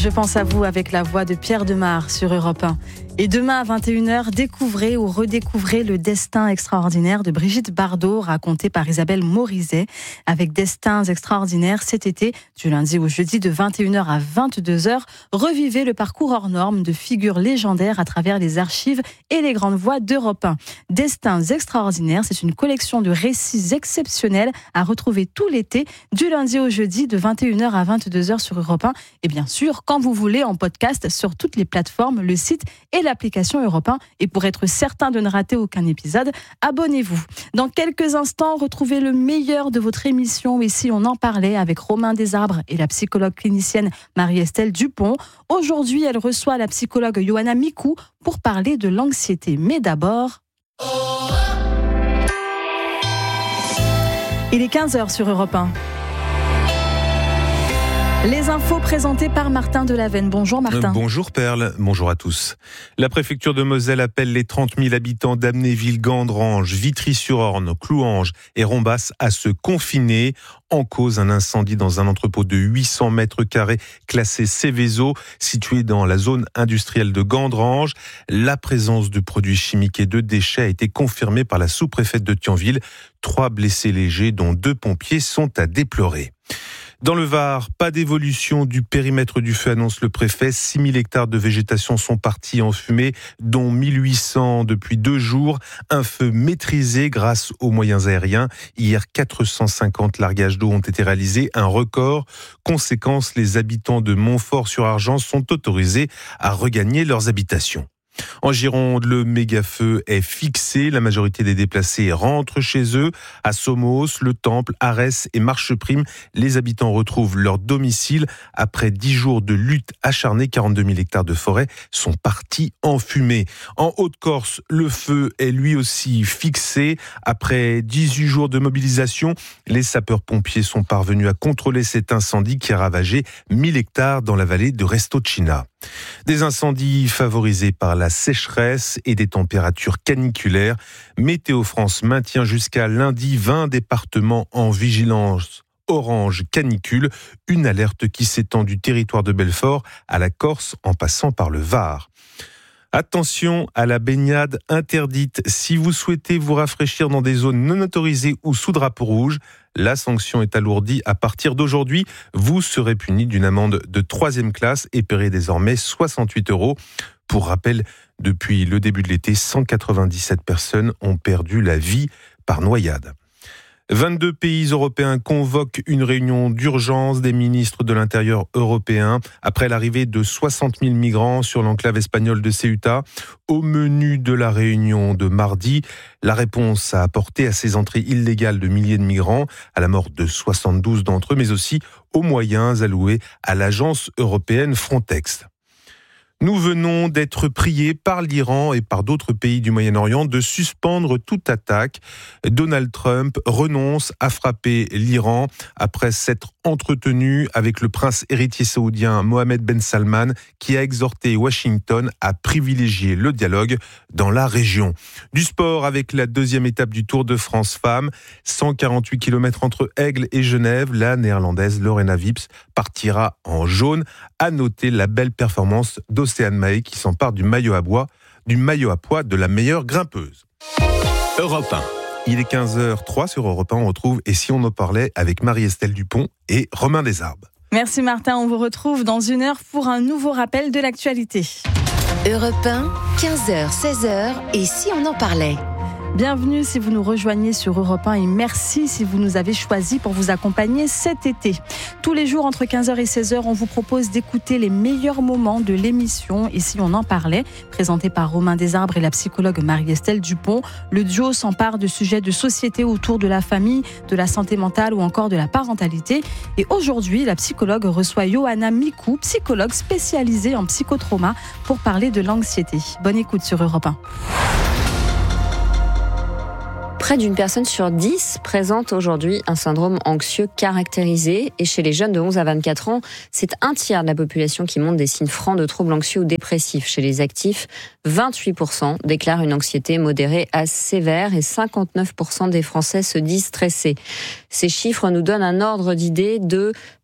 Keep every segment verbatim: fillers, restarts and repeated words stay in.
Je pense à vous avec la voix de Pierre Demar sur Europe un. Et demain à vingt et une heures, découvrez ou redécouvrez le destin extraordinaire de Brigitte Bardot, raconté par Isabelle Morizet. Avec Destins extraordinaires cet été, du lundi au jeudi de vingt et une heures à vingt-deux heures, revivez le parcours hors norme de figures légendaires à travers les archives et les grandes voix d'Europe un. Destins extraordinaires, c'est une collection de récits exceptionnels à retrouver tout l'été, du lundi au jeudi de vingt et une heures à vingt-deux heures sur Europe un. Et bien sûr, quand vous voulez, en podcast sur toutes les plateformes, le site et l'application Europe un. Et pour être certain de ne rater aucun épisode, abonnez-vous. Dans quelques instants, retrouvez le meilleur de votre émission. Ici, on en parlait avec Romain Desarbres et la psychologue clinicienne Marie-Estelle Dupont. Aujourd'hui, elle reçoit la psychologue Johanna Mikou pour parler de l'anxiété. Mais d'abord... Il est quinze heures sur Europe un. Les infos présentées par Martin Delavenne. Bonjour Martin. Euh, bonjour Perle, bonjour à tous. La préfecture de Moselle appelle les trente mille habitants d'Amnéville, Gandrange, Vitry-sur-Orne, Clouange et Rombas à se confiner. En cause, un incendie dans un entrepôt de huit cents mètres carrés classé Céveso, situé dans la zone industrielle de Gandrange. La présence de produits chimiques et de déchets a été confirmée par la sous-préfète de Thionville. Trois blessés légers, dont deux pompiers, sont à déplorer. Dans le Var, pas d'évolution du périmètre du feu, annonce le préfet. six mille hectares de végétation sont partis en fumée, dont mille huit cents depuis deux jours. Un feu maîtrisé grâce aux moyens aériens. Hier, quatre cent cinquante largages d'eau ont été réalisés, un record. Conséquence, les habitants de Montfort-sur-Argent sont autorisés à regagner leurs habitations. En Gironde, le méga-feu est fixé. La majorité des déplacés rentrent chez eux. À Somos, Le Temple, Arès et Marcheprime, les habitants retrouvent leur domicile. Après dix jours de lutte acharnée, quarante-deux mille hectares de forêt sont partis en fumée. En Haute-Corse, le feu est lui aussi fixé. Après dix-huit jours de mobilisation, les sapeurs-pompiers sont parvenus à contrôler cet incendie qui a ravagé mille hectares dans la vallée de Restocina. Des incendies favorisés par la sécheresse et des températures caniculaires. Météo France maintient jusqu'à lundi vingt départements en vigilance orange canicule, une alerte qui s'étend du territoire de Belfort à la Corse en passant par le Var. Attention à la baignade interdite. Si vous souhaitez vous rafraîchir dans des zones non autorisées ou sous drapeau rouge, la sanction est alourdie à partir d'aujourd'hui. Vous serez puni d'une amende de troisième classe et paierez désormais soixante-huit euros. Pour rappel, depuis le début de l'été, cent quatre-vingt-dix-sept personnes ont perdu la vie par noyade. vingt-deux pays européens convoquent une réunion d'urgence des ministres de l'Intérieur européens après l'arrivée de soixante mille migrants sur l'enclave espagnole de Ceuta. Au menu de la réunion de mardi, la réponse à apporter à ces entrées illégales de milliers de migrants, à la mort de soixante-douze d'entre eux, mais aussi aux moyens alloués à l'agence européenne Frontex. Nous venons d'être priés par l'Iran et par d'autres pays du Moyen-Orient de suspendre toute attaque. Donald Trump renonce à frapper l'Iran après s'être entretenu avec le prince héritier saoudien Mohammed Ben Salman, qui a exhorté Washington à privilégier le dialogue dans la région. Du sport avec la deuxième étape du Tour de France Femmes. cent quarante-huit kilomètres entre Aigle et Genève. La néerlandaise Lorena Wips partira en jaune. À noter la belle performance d'Océane Mahé qui s'empare du maillot à bois, du maillot à pois de la meilleure grimpeuse. Europe un. Il est quinze heures zéro trois sur Europe un. On retrouve Et si on en parlait avec Marie-Estelle Dupont et Romain Desarbres. Merci Martin, on vous retrouve dans une heure pour un nouveau rappel de l'actualité. Europe un, quinze heures seize heures. Et si on en parlait ? Bienvenue si vous nous rejoignez sur Europe un et merci si vous nous avez choisis pour vous accompagner cet été. Tous les jours entre quinze heures et seize heures, on vous propose d'écouter les meilleurs moments de l'émission Et si on en parlait, présenté par Romain Desarbres et la psychologue Marie-Estelle Dupont. Le duo s'empare de sujets de société autour de la famille, de la santé mentale ou encore de la parentalité. Et aujourd'hui, la psychologue reçoit Johanna Mikou, psychologue spécialisée en psychotrauma, pour parler de l'anxiété. Bonne écoute sur Europe un. Près d'une personne sur dix présente aujourd'hui un syndrome anxieux caractérisé. Et chez les jeunes de onze à vingt-quatre ans, c'est un tiers de la population qui montre des signes francs de troubles anxieux ou dépressifs. Chez les actifs, vingt-huit pour cent déclarent une anxiété modérée à sévère et cinquante-neuf pour cent des Français se disent stressés. Ces chiffres nous donnent un ordre d'idée de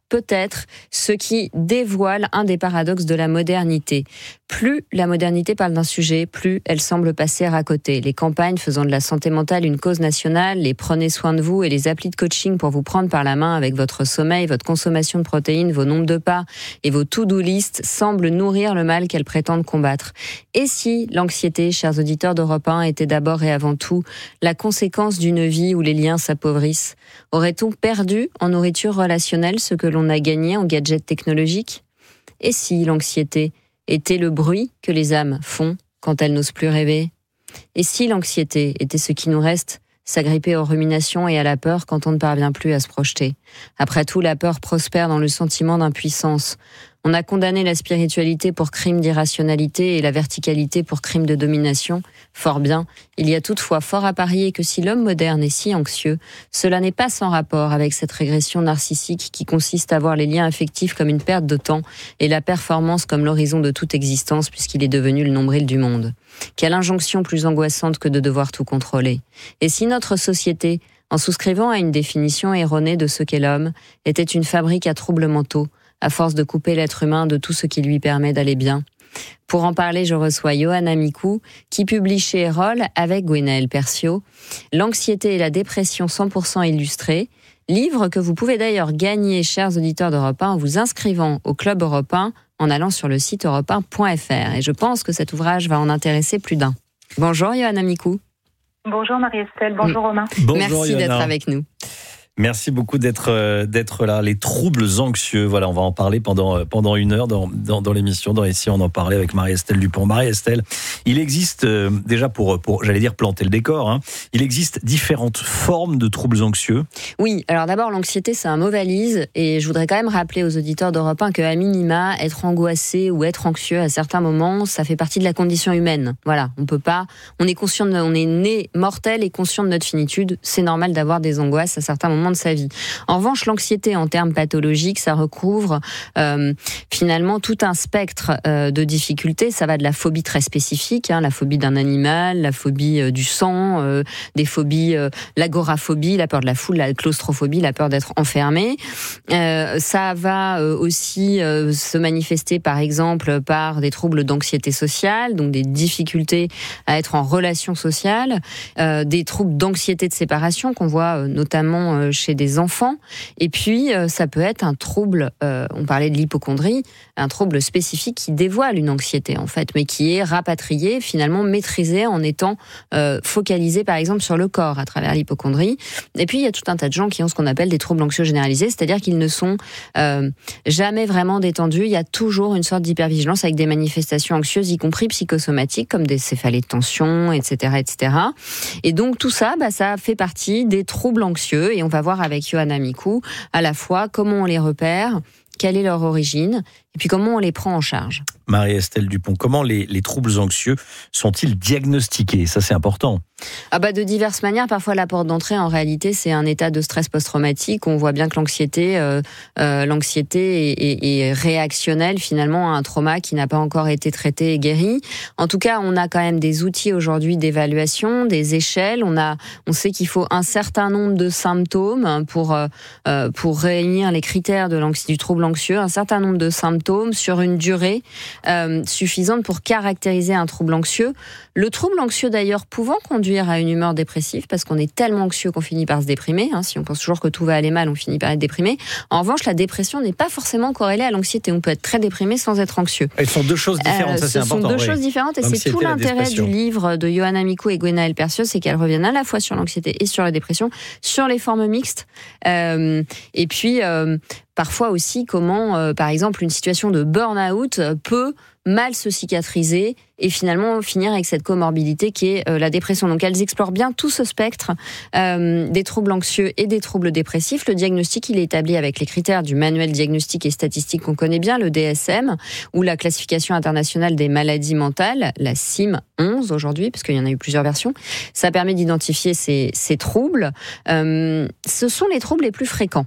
peut-être ce qui dévoile un des paradoxes de la modernité. Plus la modernité parle d'un sujet, plus elle semble passer à côté. Les campagnes faisant de la santé mentale une cause nationale, les prenez soin de vous et les applis de coaching pour vous prendre par la main avec votre sommeil, votre consommation de protéines, vos nombres de pas et vos to-do list semblent nourrir le mal qu'elles prétendent combattre. Et si l'anxiété, chers auditeurs d'Europe un, était d'abord et avant tout la conséquence d'une vie où les liens s'appauvrissent? Aurait-on perdu en nourriture relationnelle ce que l'on a gagné en gadgets technologiques? Et si l'anxiété était le bruit que les âmes font quand elles n'osent plus rêver? Et si l'anxiété était ce qui nous reste, s'agripper aux ruminations et à la peur quand on ne parvient plus à se projeter? Après tout, la peur prospère dans le sentiment d'impuissance. On a condamné la spiritualité pour crime d'irrationalité et la verticalité pour crime de domination. Fort bien, il y a toutefois fort à parier que si l'homme moderne est si anxieux, cela n'est pas sans rapport avec cette régression narcissique qui consiste à voir les liens affectifs comme une perte de temps et la performance comme l'horizon de toute existence puisqu'il est devenu le nombril du monde. Quelle injonction plus angoissante que de devoir tout contrôler. Et si notre société, en souscrivant à une définition erronée de ce qu'est l'homme, était une fabrique à troubles mentaux, à force de couper l'être humain de tout ce qui lui permet d'aller bien? Pour en parler, je reçois Johanna Mikou, qui publie chez Erol, avec Gwenaëlle Perciot, L'anxiété et la dépression cent pour cent illustré, livre que vous pouvez d'ailleurs gagner, chers auditeurs d'Europe un, en vous inscrivant au Club Europe un en allant sur le site europe un point f r. Et je pense que cet ouvrage va en intéresser plus d'un. Bonjour Johanna Mikou. Bonjour Marie-Estelle, bonjour Romain. Bonjour, Merci Johanna. d'être avec nous. Merci beaucoup d'être euh, d'être là. Les troubles anxieux, voilà, on va en parler pendant pendant une heure dans dans, dans l'émission. Dans ici, on en parlait avec Marie-Estelle Dupont. Marie-Estelle, il existe euh, déjà pour pour j'allais dire planter le décor. Hein, il existe différentes formes de troubles anxieux. Oui, alors d'abord l'anxiété c'est un mot valise et je voudrais quand même rappeler aux auditeurs d'Europe un que à minima être angoissé ou être anxieux à certains moments, ça fait partie de la condition humaine. Voilà, on peut pas, on est conscient de, on est né mortel et conscient de notre finitude. C'est normal d'avoir des angoisses à certains moments de sa vie. En revanche, l'anxiété en termes pathologiques, ça recouvre euh, finalement tout un spectre euh, de difficultés. Ça va de la phobie très spécifique, hein, la phobie d'un animal, la phobie euh, du sang, euh, des phobies, euh, l'agoraphobie, la peur de la foule, la claustrophobie, la peur d'être enfermé. Euh, ça va euh, aussi euh, se manifester par exemple par des troubles d'anxiété sociale, donc des difficultés à être en relation sociale, euh, des troubles d'anxiété de séparation qu'on voit euh, notamment euh, chez des enfants. Et puis, euh, ça peut être un trouble, euh, on parlait de l'hypocondrie, un trouble spécifique qui dévoile une anxiété, en fait, mais qui est rapatrié, finalement maîtrisé en étant euh, focalisé, par exemple, sur le corps à travers l'hypocondrie. Et puis, il y a tout un tas de gens qui ont ce qu'on appelle des troubles anxieux généralisés, c'est-à-dire qu'ils ne sont euh, jamais vraiment détendus. Il y a toujours une sorte d'hypervigilance avec des manifestations anxieuses, y compris psychosomatiques, comme des céphalées de tension, et cetera, et cetera. Et donc, tout ça, bah, ça fait partie des troubles anxieux, et on va voir avec Johanna Mikou à la fois comment on les repère, quelle est leur origine, et puis comment on les prend en charge. Marie-Estelle Dupont, comment les, les troubles anxieux sont-ils diagnostiqués? Ça, c'est important. Ah bah de diverses manières. Parfois, la porte d'entrée, en réalité, c'est un état de stress post-traumatique. On voit bien que l'anxiété, euh, euh, l'anxiété est, est, est réactionnelle finalement à un trauma qui n'a pas encore été traité et guéri. En tout cas, on a quand même des outils aujourd'hui d'évaluation, des échelles. On a, on sait qu'il faut un certain nombre de symptômes pour euh, pour réunir les critères de l'anxiété, du trouble anxieux. Un certain nombre de symptômes sur une durée euh, suffisante pour caractériser un trouble anxieux. Le trouble anxieux d'ailleurs pouvant conduire à une humeur dépressive, parce qu'on est tellement anxieux qu'on finit par se déprimer. Hein. Si on pense toujours que tout va aller mal, on finit par être déprimé. En revanche, la dépression n'est pas forcément corrélée à l'anxiété. On peut être très déprimé sans être anxieux. Elles sont deux choses différentes, euh, ça c'est important. Ce sont deux oui. choses différentes et c'est tout l'intérêt du livre de Johanna Mikou et Gwenaëlle Perciot, c'est qu'elles reviennent à la fois sur l'anxiété et sur la dépression, sur les formes mixtes. Euh, et puis, euh, parfois aussi comment, euh, par exemple, une situation de burn-out peut mal se cicatriser et finalement finir avec cette comorbidité qui est euh, la dépression. Donc elles explorent bien tout ce spectre euh, des troubles anxieux et des troubles dépressifs. Le diagnostic, il est établi avec les critères du manuel diagnostique et statistique qu'on connaît bien, le D S M, ou la classification internationale des maladies mentales, la C I M onze aujourd'hui, parce qu'il y en a eu plusieurs versions. Ça permet d'identifier ces, ces troubles. Euh, ce sont les troubles les plus fréquents.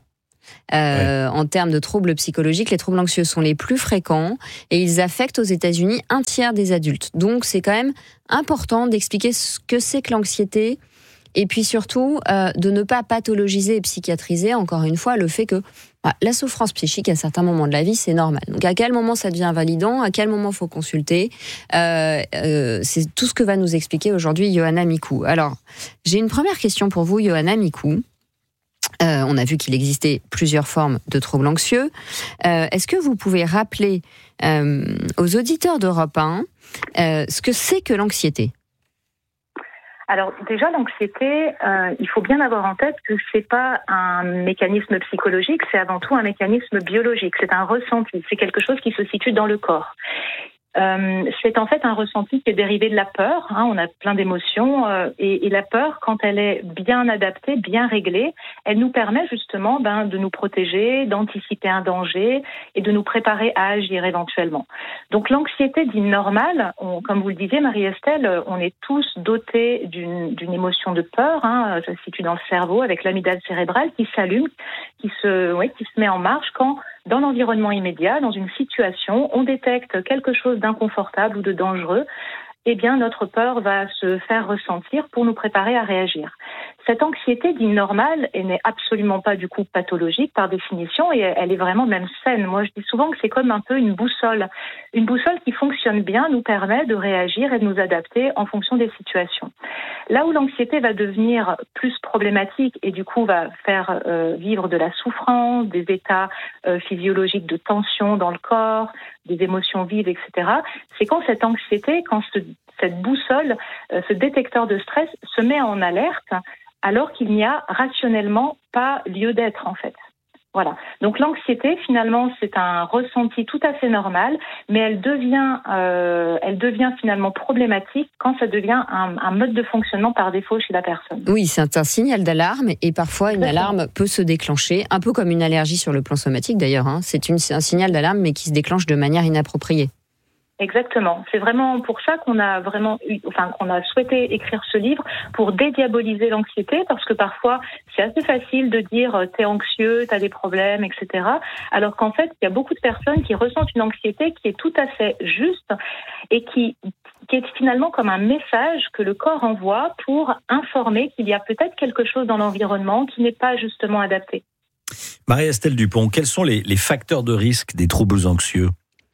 Euh, ouais. En termes de troubles psychologiques, les troubles anxieux sont les plus fréquents et ils affectent aux États-Unis un tiers des adultes. Donc c'est quand même important d'expliquer ce que c'est que l'anxiété et puis surtout euh, de ne pas pathologiser et psychiatriser, encore une fois, le fait que La souffrance psychique à certains moments de la vie, c'est normal. Donc à quel moment ça devient invalidant, à quel moment il faut consulter, euh, euh, c'est tout ce que va nous expliquer aujourd'hui Johanna Mikou. Alors, j'ai une première question pour vous, Johanna Mikou. Euh, on a vu qu'il existait plusieurs formes de troubles anxieux. Euh, est-ce que vous pouvez rappeler euh, aux auditeurs d'Europe un euh, ce que c'est que l'anxiété ? Alors déjà, l'anxiété, euh, il faut bien avoir en tête que c'est pas un mécanisme psychologique, c'est avant tout un mécanisme biologique. C'est un ressenti, c'est quelque chose qui se situe dans le corps. Euh, c'est en fait un ressenti qui est dérivé de la peur. Hein, on a plein d'émotions euh, et, et la peur, quand elle est bien adaptée, bien réglée, elle nous permet justement ben, de nous protéger, d'anticiper un danger et de nous préparer à agir éventuellement. Donc l'anxiété dite normale, on, comme vous le disiez Marie-Estelle, on est tous dotés d'une, d'une émotion de peur. Hein, ça se situe dans le cerveau avec l'amygdale cérébrale qui s'allume, qui se, ouais, qui se met en marche quand dans l'environnement immédiat, dans une situation, on détecte quelque chose d'inconfortable ou de dangereux, eh bien notre peur va se faire ressentir pour nous préparer à réagir. Cette anxiété dite normale, elle n'est absolument pas du coup pathologique par définition et elle est vraiment même saine. Moi, je dis souvent que c'est comme un peu une boussole. Une boussole qui fonctionne bien nous permet de réagir et de nous adapter en fonction des situations. Là où l'anxiété va devenir plus problématique et du coup va faire euh, vivre de la souffrance, des états euh, physiologiques de tension dans le corps, des émotions vives, et cetera, c'est quand cette anxiété, quand ce, cette boussole, euh, ce détecteur de stress se met en alerte alors qu'il n'y a rationnellement pas lieu d'être en fait. Voilà. Donc l'anxiété, finalement, c'est un ressenti tout à fait normal, mais elle devient, euh, elle devient finalement problématique quand ça devient un, un mode de fonctionnement par défaut chez la personne. Oui, c'est un signal d'alarme et parfois une alarme peut se déclencher, un peu comme une allergie sur le plan somatique d'ailleurs. Hein. C'est une, un signal d'alarme mais qui se déclenche de manière inappropriée. Exactement. C'est vraiment pour ça qu'on a vraiment eu, enfin, qu'on a souhaité écrire ce livre pour dédiaboliser l'anxiété parce que parfois, c'est assez facile de dire t'es anxieux, t'as des problèmes, et cetera. Alors qu'en fait, il y a beaucoup de personnes qui ressentent une anxiété qui est tout à fait juste et qui, qui est finalement comme un message que le corps envoie pour informer qu'il y a peut-être quelque chose dans l'environnement qui n'est pas justement adapté. Marie-Estelle Dupont, quels sont les, les facteurs de risque des troubles anxieux ?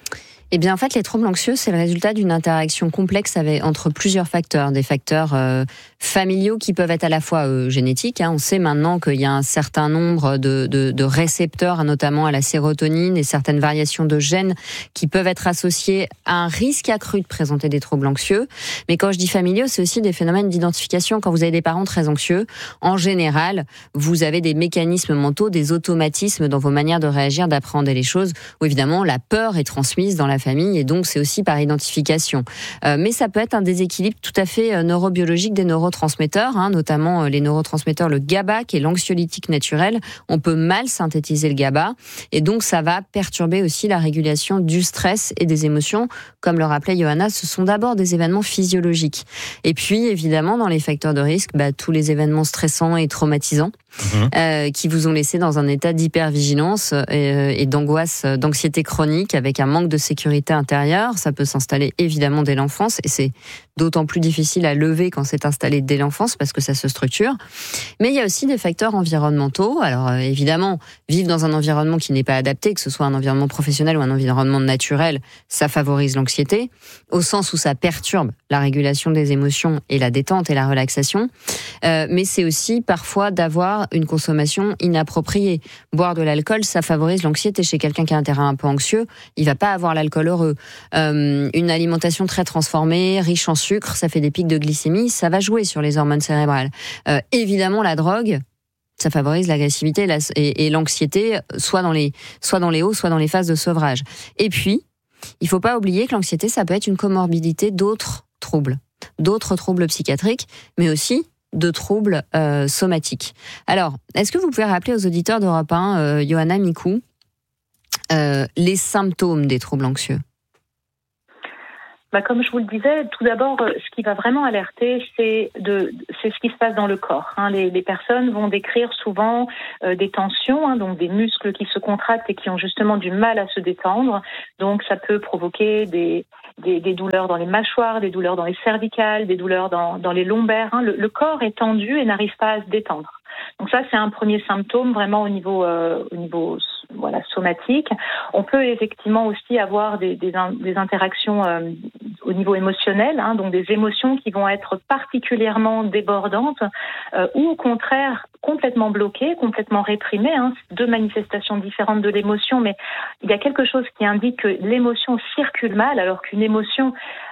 Eh bien, en fait, les troubles anxieux, c'est le résultat d'une interaction complexe avec, entre plusieurs facteurs. Des facteurs euh, familiaux qui peuvent être à la fois euh, génétiques. Hein. On sait maintenant qu'il y a un certain nombre de, de, de récepteurs, notamment à la sérotonine, et certaines variations de gènes qui peuvent être associées à un risque accru de présenter des troubles anxieux. Mais quand je dis familiaux, c'est aussi des phénomènes d'identification. Quand vous avez des parents très anxieux, en général, vous avez des mécanismes mentaux, des automatismes dans vos manières de réagir, d'appréhender les choses, où évidemment la peur est transmise dans la famille et donc c'est aussi par identification. Euh, mais ça peut être un déséquilibre tout à fait euh, neurobiologique des neurotransmetteurs, hein, notamment euh, les neurotransmetteurs, le GABA qui est l'anxiolytique naturel. On peut mal synthétiser le GABA et donc ça va perturber aussi la régulation du stress et des émotions. Comme le rappelait Johanna, ce sont d'abord des événements physiologiques. Et puis évidemment dans les facteurs de risque, bah, tous les événements stressants et traumatisants mmh. euh, qui vous ont laissé dans un état d'hypervigilance et, et d'angoisse, d'anxiété chronique avec un manque de sécurité intérieure. Ça peut s'installer évidemment dès l'enfance et c'est d'autant plus difficile à lever quand c'est installé dès l'enfance parce que ça se structure. Mais il y a aussi des facteurs environnementaux. Alors euh, évidemment, vivre dans un environnement qui n'est pas adapté, que ce soit un environnement professionnel ou un environnement naturel, ça favorise l'anxiété, au sens où ça perturbe la régulation des émotions et la détente et la relaxation. Euh, mais c'est aussi parfois d'avoir une consommation inappropriée. Boire de l'alcool, ça favorise l'anxiété. Chez quelqu'un qui a un terrain un peu anxieux, il va pas avoir l'alcool heureux. Euh, une alimentation très transformée, riche en sucre, ça fait des pics de glycémie, ça va jouer sur les hormones cérébrales. Euh, évidemment, la drogue, ça favorise l'agressivité et, la, et, et l'anxiété, soit dans les, soit dans les hauts, soit dans les phases de sevrage. Et puis, il faut pas oublier que l'anxiété, ça peut être une comorbidité d'autres troubles, d'autres troubles psychiatriques, mais aussi de troubles euh, somatiques. Alors, est-ce que vous pouvez rappeler aux auditeurs d'Europe un, euh, Johanna Mikou, euh, les symptômes des troubles anxieux ? Bah, comme je vous le disais, tout d'abord, ce qui va vraiment alerter, c'est, de, c'est ce qui se passe dans le corps. Hein. Les, les personnes vont décrire souvent euh, des tensions, hein, donc des muscles qui se contractent et qui ont justement du mal à se détendre. Donc, ça peut provoquer des, des, des douleurs dans les mâchoires, des douleurs dans les cervicales, des douleurs dans, dans les lombaires. Hein. Le, le corps est tendu et n'arrive pas à se détendre. Donc ça, c'est un premier symptôme vraiment au niveau, euh, au niveau voilà, somatiques. On peut effectivement aussi avoir des, des, des interactions euh, au niveau émotionnel, hein, donc des émotions qui vont être particulièrement débordantes euh, ou au contraire complètement bloquées, complètement réprimées. Hein, deux manifestations différentes de l'émotion, mais il y a quelque chose qui indique que l'émotion circule mal, alors qu'une émotion,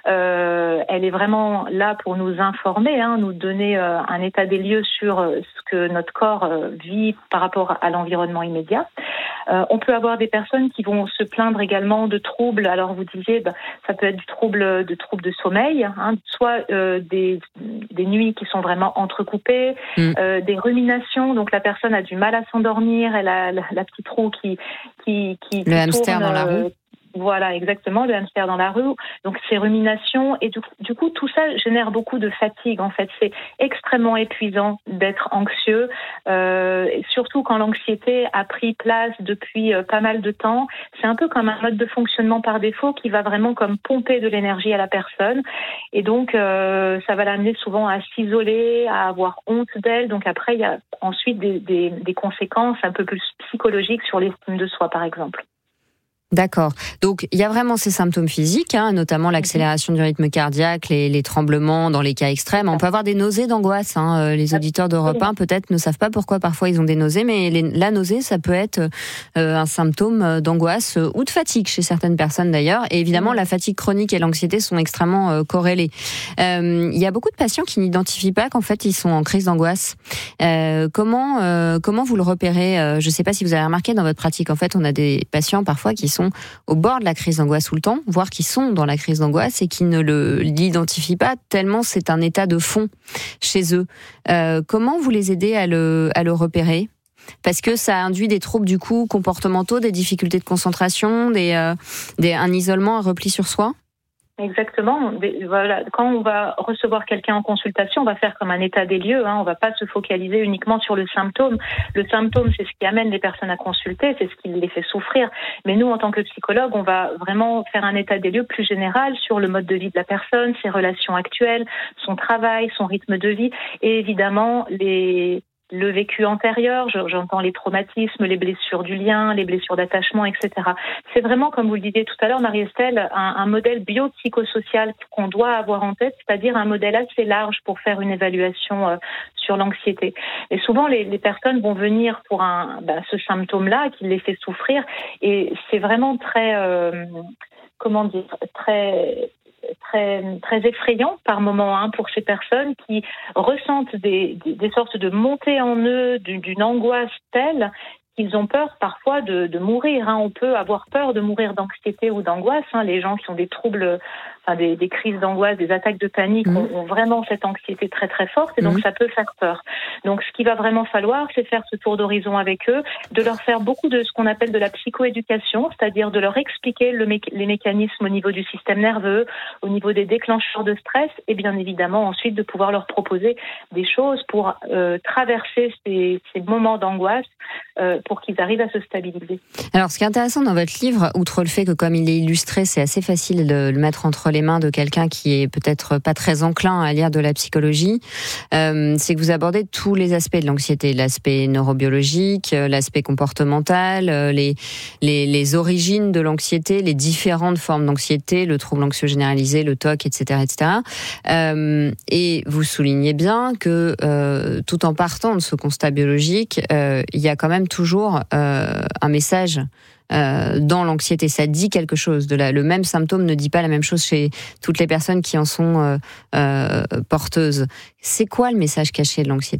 euh, elle est vraiment là pour nous informer, hein, nous donner euh, un état des lieux sur euh, ce que notre corps euh, vit par rapport à l'environnement immédiat. Euh, on peut avoir des personnes qui vont se plaindre également de troubles. Alors vous disiez, bah, ça peut être du trouble, de troubles de sommeil, hein, soit euh, des, des nuits qui sont vraiment entrecoupées, mmh. euh, des ruminations. Donc la personne a du mal à s'endormir, elle a la, la petite roue qui qui qui, le qui hamster tourne, dans la roue. Euh, Voilà, exactement, le hamster dans la rue. Donc ces ruminations et du, du coup tout ça génère beaucoup de fatigue. En fait, c'est extrêmement épuisant d'être anxieux, euh, et surtout quand l'anxiété a pris place depuis euh, pas mal de temps. C'est un peu comme un mode de fonctionnement par défaut qui va vraiment comme pomper de l'énergie à la personne. Et donc euh, ça va l'amener souvent à s'isoler, à avoir honte d'elle. Donc après il y a ensuite des, des, des conséquences un peu plus psychologiques sur l'estime de soi, par exemple. D'accord. Donc, il y a vraiment ces symptômes physiques, hein, notamment l'accélération du rythme cardiaque, les, les tremblements dans les cas extrêmes. On peut avoir des nausées d'angoisse. Hein. Les auditeurs d'Europe un, peut-être, ne savent pas pourquoi parfois ils ont des nausées, mais les, la nausée, ça peut être euh, un symptôme d'angoisse euh, ou de fatigue chez certaines personnes d'ailleurs. Et évidemment, la fatigue chronique et l'anxiété sont extrêmement euh, corrélées. Euh, il y a beaucoup de patients qui n'identifient pas qu'en fait, ils sont en crise d'angoisse. Euh, comment, euh, comment vous le repérez ? euh, Je ne sais pas si vous avez remarqué dans votre pratique, en fait, on a des patients parfois qui sont au bord de la crise d'angoisse tout le temps, voire qui sont dans la crise d'angoisse et qui ne le, l'identifient pas tellement c'est un état de fond chez eux. Euh, comment vous les aidez à le, à le repérer ? Parce que ça induit des troubles du coup comportementaux, des difficultés de concentration, des, euh, des, un isolement, un repli sur soi ? Exactement. Voilà. Quand on va recevoir quelqu'un en consultation, on va faire comme un état des lieux. Hein. On va pas se focaliser uniquement sur le symptôme. Le symptôme, c'est ce qui amène les personnes à consulter, c'est ce qui les fait souffrir. Mais nous, en tant que psychologue, on va vraiment faire un état des lieux plus général sur le mode de vie de la personne, ses relations actuelles, son travail, son rythme de vie, et évidemment les le vécu antérieur, j'entends les traumatismes, les blessures du lien, les blessures d'attachement, et cetera. C'est vraiment, comme vous le disiez tout à l'heure, Marie-Estelle, un, un modèle biopsychosocial qu'on doit avoir en tête, c'est-à-dire un modèle assez large pour faire une évaluation euh, sur l'anxiété. Et souvent, les, les personnes vont venir pour un, bah, ce symptôme-là qui les fait souffrir, et c'est vraiment très, euh, comment dire, très... très très effrayant par moment, hein, pour ces personnes qui ressentent des, des, des sortes de montées en eux d'une, d'une angoisse telle qu'ils ont peur parfois de, de mourir. Hein. On peut avoir peur de mourir d'anxiété ou d'angoisse. Hein. Les gens qui ont des troubles, enfin des, des crises d'angoisse, des attaques de panique mmh. ont, ont vraiment cette anxiété très très forte et donc mmh. ça peut faire peur. Donc ce qu'il va vraiment falloir, c'est faire ce tour d'horizon avec eux, de leur faire beaucoup de ce qu'on appelle de la psychoéducation, c'est-à-dire de leur expliquer le mé- les mécanismes au niveau du système nerveux, au niveau des déclencheurs de stress et bien évidemment ensuite de pouvoir leur proposer des choses pour euh, traverser ces, ces moments d'angoisse euh, pour qu'ils arrivent à se stabiliser. Alors, ce qui est intéressant dans votre livre, outre le fait que comme il est illustré, c'est assez facile de le mettre entre les mains de quelqu'un qui est peut-être pas très enclin à lire de la psychologie, euh, c'est que vous abordez tous les aspects de l'anxiété, l'aspect neurobiologique, l'aspect comportemental, les, les, les origines de l'anxiété, les différentes formes d'anxiété, le trouble anxieux généralisé, le T O C, et cetera, et cetera. Euh, et vous soulignez bien que euh, tout en partant de ce constat biologique, euh, il y a quand même toujours Euh, un message euh, dans l'anxiété. Ça dit quelque chose. De la, le même symptôme ne dit pas la même chose chez toutes les personnes qui en sont euh, euh, porteuses. C'est quoi le message caché de l'anxiété ?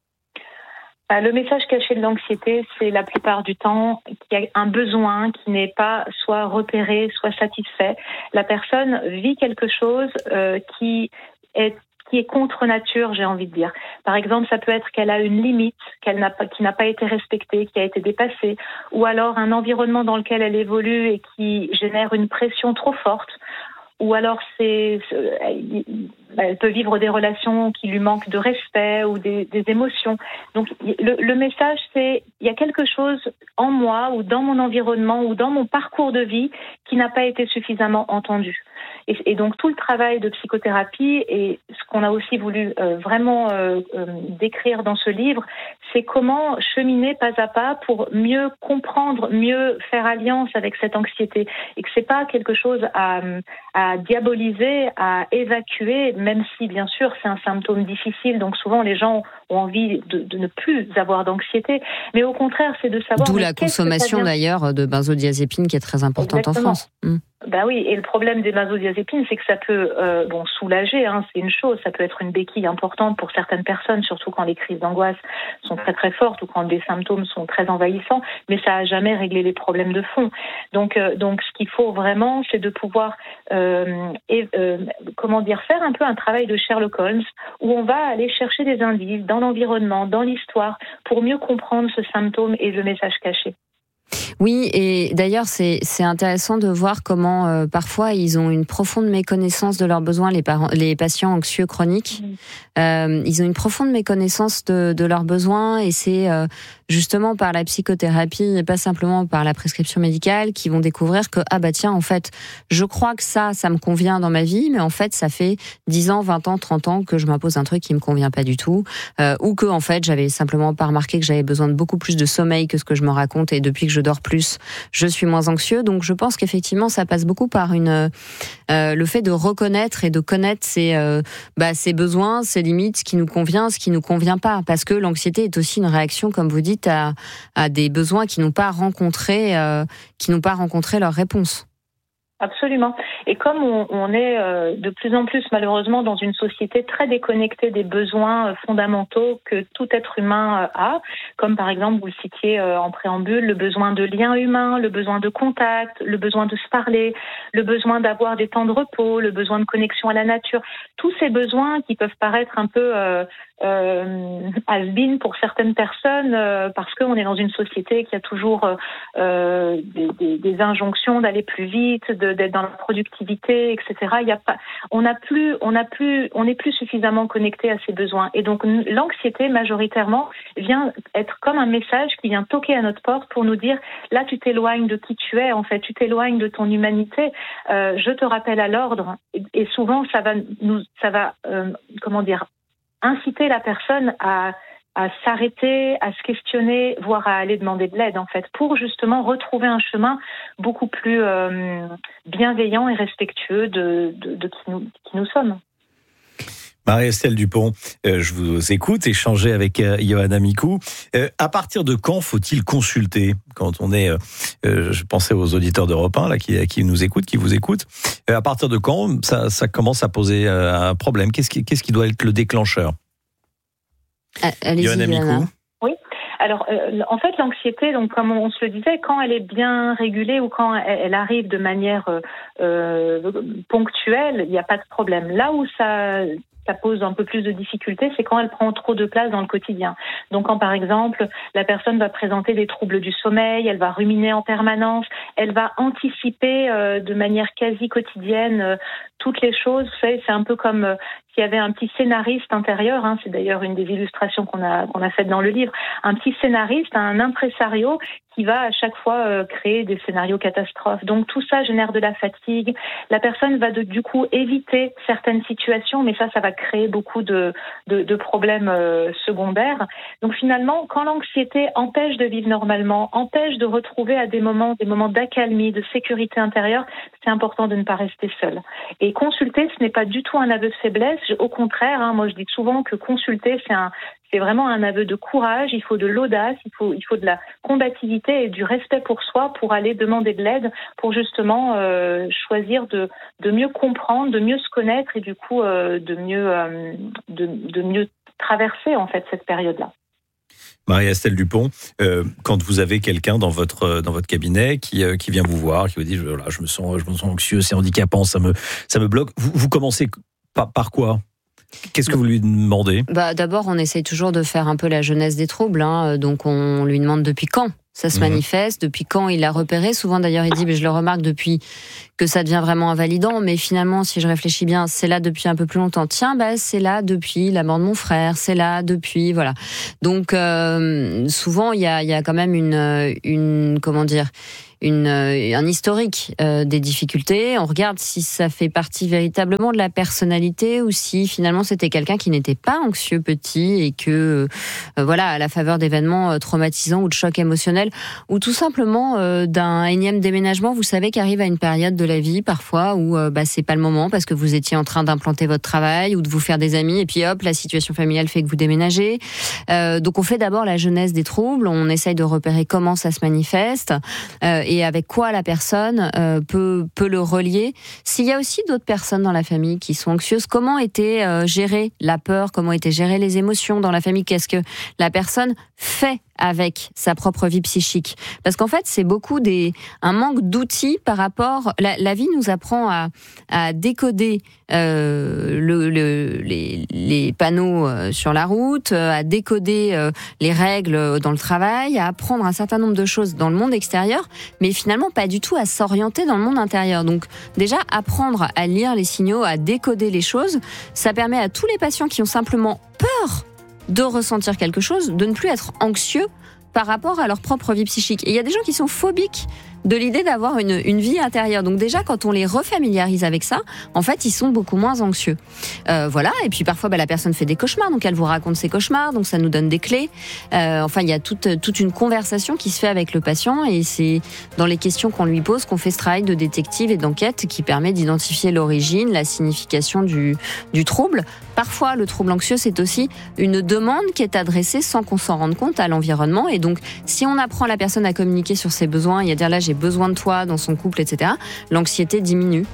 Le message caché de l'anxiété, c'est la plupart du temps qu'il y a un besoin qui n'est pas soit repéré, soit satisfait. La personne vit quelque chose euh, qui est qui est contre nature, j'ai envie de dire. Par exemple, ça peut être qu'elle a une limite qu'elle n'a pas, qui n'a pas été respectée, qui a été dépassée, ou alors un environnement dans lequel elle évolue et qui génère une pression trop forte, ou alors c'est, elle peut vivre des relations qui lui manquent de respect ou des, des émotions. Donc le, le message, c'est il y a quelque chose en moi ou dans mon environnement ou dans mon parcours de vie qui n'a pas été suffisamment entendu. Et, et donc tout le travail de psychothérapie et ce qu'on a aussi voulu euh, vraiment euh, euh, décrire dans ce livre, c'est comment cheminer pas à pas pour mieux comprendre, mieux faire alliance avec cette anxiété, et que c'est pas quelque chose à, à diaboliser, à évacuer, même si bien sûr c'est un symptôme difficile, donc souvent les gens ont envie de, de ne plus avoir d'anxiété, mais au contraire c'est de savoir... D'où la consommation d'ailleurs de benzodiazépines qui est très importante Exactement. en France. Mmh. Ben oui, et le problème des benzodiazépines, c'est que ça peut euh, bon soulager, hein, c'est une chose, ça peut être une béquille importante pour certaines personnes, surtout quand les crises d'angoisse sont très très fortes ou quand les symptômes sont très envahissants, mais ça n'a jamais réglé les problèmes de fond. Donc, euh, donc ce qu'il faut vraiment, c'est de pouvoir, euh, et, euh, comment dire, faire un peu un travail de Sherlock Holmes, où on va aller chercher des indices dans l'environnement, dans l'histoire, pour mieux comprendre ce symptôme et le message caché. Oui, et d'ailleurs, c'est, c'est intéressant de voir comment euh, parfois ils ont une profonde méconnaissance de leurs besoins, les, parents, les patients anxieux chroniques. Mmh. Euh, ils ont une profonde méconnaissance de, de leurs besoins et c'est euh, justement par la psychothérapie et pas simplement par la prescription médicale qu'ils vont découvrir que, ah bah tiens, en fait, je crois que ça, ça me convient dans ma vie, mais en fait, ça fait dix ans, vingt ans, trente ans que je m'impose un truc qui me convient pas du tout, euh, ou que, en fait, j'avais simplement pas remarqué que j'avais besoin de beaucoup plus de sommeil que ce que je me raconte et depuis que je dors plus, je suis moins anxieux. Donc je pense qu'effectivement ça passe beaucoup par une euh, le fait de reconnaître et de connaître ses euh, bah, ses besoins, ses limites, ce qui nous convient, ce qui nous convient pas, parce que l'anxiété est aussi une réaction, comme vous dites, à, à des besoins qui n'ont pas rencontré euh, qui n'ont pas rencontré leur réponse. Absolument. Et comme on, on est euh, de plus en plus malheureusement dans une société très déconnectée des besoins euh, fondamentaux que tout être humain euh, a, comme par exemple vous le citiez euh, en préambule, le besoin de lien humain, le besoin de contact, le besoin de se parler, le besoin d'avoir des temps de repos, le besoin de connexion à la nature, tous ces besoins qui peuvent paraître un peu euh, euh, has-been pour certaines personnes euh, parce qu'on est dans une société qui a toujours euh, des, des, des injonctions d'aller plus vite, de d'être dans la productivité, et cetera. Il y a pas, on n'a plus, on n'a plus, on n'est plus suffisamment connecté à ces besoins. Et donc l'anxiété majoritairement vient être comme un message qui vient toquer à notre porte pour nous dire là tu t'éloignes de qui tu es en fait, tu t'éloignes de ton humanité. Euh, je te rappelle à l'ordre. Et, et souvent ça va nous, ça va euh, comment dire inciter la personne à à s'arrêter, à se questionner, voire à aller demander de l'aide, en fait, pour justement retrouver un chemin beaucoup plus euh, bienveillant et respectueux de, de, de qui, nous, qui nous sommes. Marie-Estelle Dupont, euh, je vous écoute, échanger avec euh, Johanna Mikou. Euh, à partir de quand faut-il consulter ? Quand on est, euh, euh, je pensais aux auditeurs d'Europe un là, qui, qui nous écoutent, qui vous écoutent. Euh, à partir de quand ça, ça commence à poser euh, un problème ? Qu'est-ce qui, qu'est-ce qui doit être le déclencheur ? Allez-y, Johanna Mikou. Oui. Alors, euh, en fait, l'anxiété, donc comme on se le disait, quand elle est bien régulée ou quand elle, elle arrive de manière euh, euh, ponctuelle, il n'y a pas de problème. Là où ça ça pose un peu plus de difficultés, c'est quand elle prend trop de place dans le quotidien. Donc quand par exemple, la personne va présenter des troubles du sommeil, elle va ruminer en permanence, elle va anticiper euh, de manière quasi quotidienne euh, toutes les choses. Vous savez, c'est un peu comme euh, s'il y avait un petit scénariste intérieur, hein, c'est d'ailleurs une des illustrations qu'on a qu'on a faites dans le livre, un petit scénariste, un impresario qui va à chaque fois euh, créer des scénarios catastrophes. Donc tout ça génère de la fatigue. La personne va de, du coup éviter certaines situations, mais ça, ça va créer beaucoup de, de, de problèmes euh, secondaires. Donc finalement, quand l'anxiété empêche de vivre normalement, empêche de retrouver à des moments des moments d'accalmie, de sécurité intérieure, c'est important de ne pas rester seul. Et consulter, ce n'est pas du tout un aveu de faiblesse. Au contraire, hein, moi je dis souvent que consulter, c'est un C'est vraiment un aveu de courage, il faut de l'audace, il faut, il faut de la combativité et du respect pour soi pour aller demander de l'aide, pour justement euh, choisir de, de mieux comprendre, de mieux se connaître et du coup euh, de, mieux, euh, de, de mieux traverser en fait cette période-là. Marie-Estelle Dupont, euh, quand vous avez quelqu'un dans votre dans votre cabinet qui euh, qui vient vous voir, qui vous dit voilà, je me sens je me sens anxieux, c'est handicapant, ça me ça me bloque. Vous, vous commencez par, par quoi ? Qu'est-ce que vous lui demandez ? Bah, d'abord, on essaye toujours de faire un peu la genèse des troubles. Hein. Donc, on lui demande depuis quand ça se mmh. manifeste, depuis quand il l'a repéré. Souvent, d'ailleurs, il dit, mais je le remarque depuis que ça devient vraiment invalidant. Mais finalement, si je réfléchis bien, c'est là depuis un peu plus longtemps. Tiens, bah, c'est là depuis la mort de mon frère. C'est là depuis, voilà. Donc, euh, souvent, il y a, il y a quand même une, une, comment dire, une, un historique euh, des difficultés. On regarde si ça fait partie véritablement de la personnalité ou si finalement c'était quelqu'un qui n'était pas anxieux petit et que, euh, voilà, à la faveur d'événements traumatisants ou de chocs émotionnels ou tout simplement euh, d'un énième déménagement, vous savez, qu'arrive à une période de la vie parfois où euh, bah, c'est pas le moment parce que vous étiez en train d'implanter votre travail ou de vous faire des amis et puis hop, la situation familiale fait que vous déménagez. Euh, donc on fait d'abord la genèse des troubles, on essaye de repérer comment ça se manifeste euh, et avec quoi la personne euh, peut, peut le relier. S'il y a aussi d'autres personnes dans la famille qui sont anxieuses, comment était euh, gérée la peur, comment étaient gérées les émotions dans la famille, qu'est-ce que la personne fait avec sa propre vie psychique. Parce qu'en fait, c'est beaucoup des, un manque d'outils par rapport... La, la vie nous apprend à, à décoder euh, le, le, les, les panneaux euh, sur la route, euh, à décoder euh, les règles dans le travail, à apprendre un certain nombre de choses dans le monde extérieur, mais finalement pas du tout à s'orienter dans le monde intérieur. Donc déjà, apprendre à lire les signaux, à décoder les choses, ça permet à tous les patients qui ont simplement peur de ressentir quelque chose, de ne plus être anxieux par rapport à leur propre vie psychique. Et il y a des gens qui sont phobiques de l'idée d'avoir une, une vie intérieure. Donc déjà, quand on les refamiliarise avec ça, en fait, ils sont beaucoup moins anxieux. Euh, voilà. Et puis parfois, bah, la personne fait des cauchemars, donc elle vous raconte ses cauchemars, donc ça nous donne des clés. Euh, enfin, il y a toute, toute une conversation qui se fait avec le patient, et c'est dans les questions qu'on lui pose qu'on fait ce travail de détective et d'enquête qui permet d'identifier l'origine, la signification du, du trouble. Parfois, le trouble anxieux, c'est aussi une demande qui est adressée sans qu'on s'en rende compte à l'environnement. Et donc, si on apprend la personne à communiquer sur ses besoins et à dire là, j'ai besoin de toi dans son couple, et cetera, l'anxiété diminue.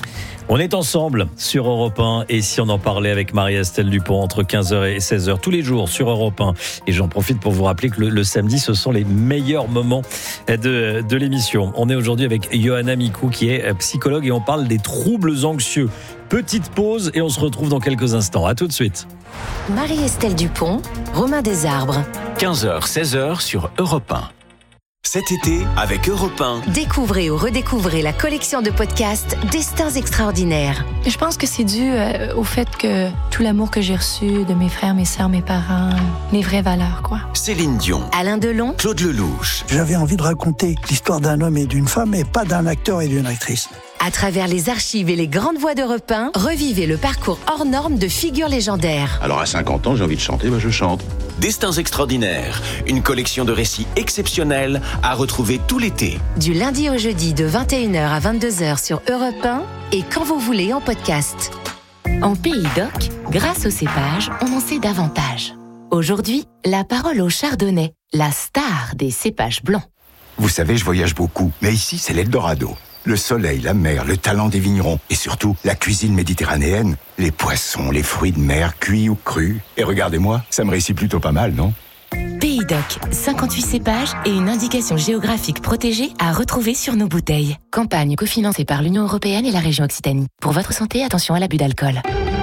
On est ensemble sur Europe un, et si on en parlait avec Marie-Estelle Dupont entre quinze heures et seize heures tous les jours sur Europe un. Et j'en profite pour vous rappeler que le, le samedi, ce sont les meilleurs moments de, de l'émission. On est aujourd'hui avec Johanna Micou qui est psychologue et on parle des troubles anxieux. Petite pause et on se retrouve dans quelques instants. À tout de suite. Marie-Estelle Dupont, Romain Desarbres. quinze heures, seize heures sur Europe un. Cet été, avec Europe un. Découvrez ou redécouvrez la collection de podcasts Destins extraordinaires. Je pense que c'est dû euh, au fait que tout l'amour que j'ai reçu de mes frères, mes sœurs, mes parents, les vraies valeurs, quoi. Céline Dion. Alain Delon. Claude Lelouch. J'avais envie de raconter l'histoire d'un homme et d'une femme, et pas d'un acteur et d'une actrice. À travers les archives et les grandes voix d'Europe un, revivez le parcours hors norme de figures légendaires. Alors à cinquante ans, j'ai envie de chanter, bah je chante. Destins extraordinaires, une collection de récits exceptionnels à retrouver tout l'été. Du lundi au jeudi de vingt et une heures à vingt-deux heures sur Europe un et quand vous voulez en podcast. En Pays d'Oc, grâce au cépage, on en sait davantage. Aujourd'hui, la parole au chardonnay, la star des cépages blancs. Vous savez, je voyage beaucoup, mais ici c'est l'Eldorado. Le soleil, la mer, le talent des vignerons et surtout la cuisine méditerranéenne, les poissons, les fruits de mer, cuits ou crus. Et regardez-moi, ça me réussit plutôt pas mal, non ? Pays d'Oc, cinquante-huit cépages et une indication géographique protégée à retrouver sur nos bouteilles. Campagne cofinancée par l'Union européenne et la région Occitanie. Pour votre santé, attention à l'abus d'alcool.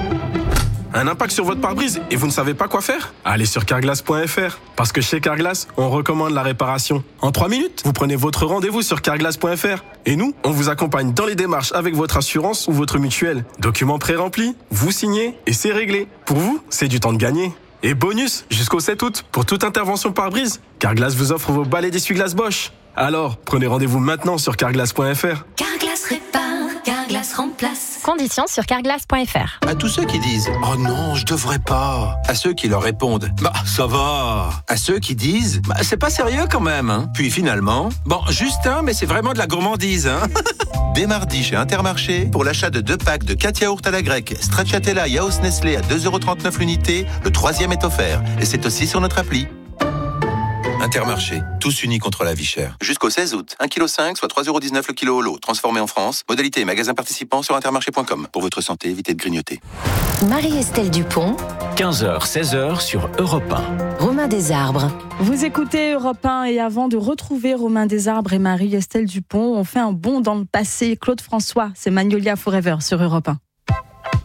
Un impact sur votre pare-brise et vous ne savez pas quoi faire ? Allez sur carglass point f r. Parce que chez Carglass, on recommande la réparation. En trois minutes, vous prenez votre rendez-vous sur carglass point f r. Et nous, on vous accompagne dans les démarches avec votre assurance ou votre mutuelle. Documents pré-remplis, vous signez et c'est réglé. Pour vous, c'est du temps de gagner. Et bonus, jusqu'au sept août, pour toute intervention pare-brise, Carglass vous offre vos balais d'essuie-glace Bosch. Alors, prenez rendez-vous maintenant sur carglass point f r. Carglass répare, Carglass remplace. Conditions sur carglass point f r. À tous ceux qui disent « Oh non, je devrais pas », à ceux qui leur répondent « Bah, ça va », à ceux qui disent « Bah, c'est pas sérieux quand même hein. ». Puis finalement « Bon, juste un, mais c'est vraiment de la gourmandise hein ». Dès mardi chez Intermarché, pour l'achat de deux packs de quatre yaourts à la grecque, Stracciatella Yaourt Nestlé à deux euros trente-neuf l'unité, le troisième est offert. Et c'est aussi sur notre appli. Intermarché, tous unis contre la vie chère. Jusqu'au seize août, un virgule cinq kilos, soit trois euros dix-neuf le kilo au lot, transformé en France. Modalité et magasin participant sur intermarché point com. Pour votre santé, évitez de grignoter. Marie-Estelle Dupont. quinze heures, seize heures sur Europe un. Romain Desarbres. Vous écoutez Europe un et avant de retrouver Romain Desarbres et Marie-Estelle Dupont, on fait un bond dans le passé. Claude François, c'est Magnolia Forever sur Europe un.